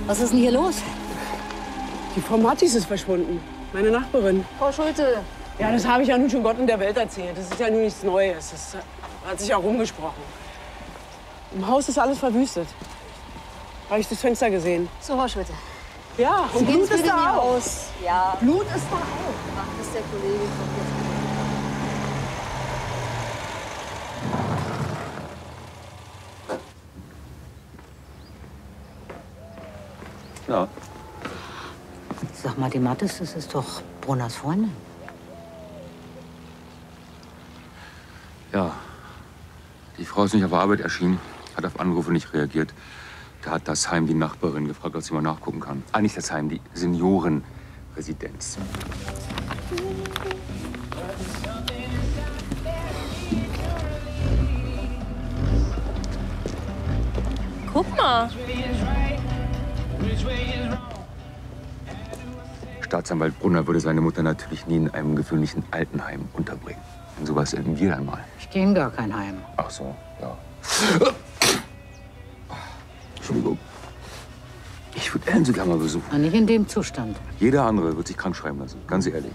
Was ist denn hier los? Die Frau Mattis ist verschwunden. Meine Nachbarin. Frau Schulte. Ja, das habe ich ja nun schon Gott und der Welt erzählt. Das ist ja nun nichts Neues. Das hat sich auch rumgesprochen. Im Haus ist alles verwüstet. Habe ich das Fenster gesehen. So, Frau Schulte. Ja, und Blut ist da auch. Aus. Ja. Blut ist da auch. Macht es der Kollege kommt jetzt. Ja. Sag mal, die Mattes, das ist doch Brunners Freundin. Ja. Die Frau ist nicht auf Arbeit erschienen, hat auf Anrufe nicht reagiert. Da hat das Heim die Nachbarin gefragt, ob sie mal nachgucken kann. Ah, nicht das Heim, die Seniorenresidenz. Guck mal. Staatsanwalt Brunner würde seine Mutter natürlich nie in einem gewöhnlichen Altenheim unterbringen. Denn sowas erleben wir dann mal. Ich gehe in gar kein Heim. Ach so, ja. Entschuldigung. Ich würde Ellen sogar mal besuchen. Na, nicht in dem Zustand. Jeder andere wird sich krank schreiben lassen, ganz ehrlich.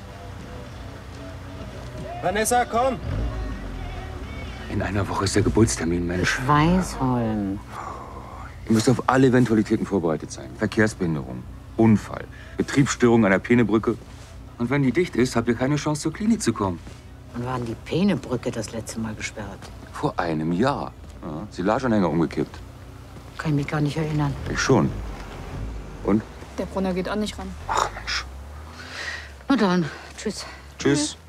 Vanessa, komm! In einer Woche ist der Geburtstermin, Mensch. Weißholm. Ihr müsst auf alle Eventualitäten vorbereitet sein. Verkehrsbehinderung, Unfall, Betriebsstörung an der Peenebrücke. Und wenn die dicht ist, habt ihr keine Chance, zur Klinik zu kommen. Wann war denn die Peenebrücke das letzte Mal gesperrt? Vor einem Jahr. Ja, Silageanhänger umgekippt. Kann ich mich gar nicht erinnern. Ich schon. Und? Der Brunner geht auch nicht ran. Ach, Mensch. Na dann, tschüss. Tschüss.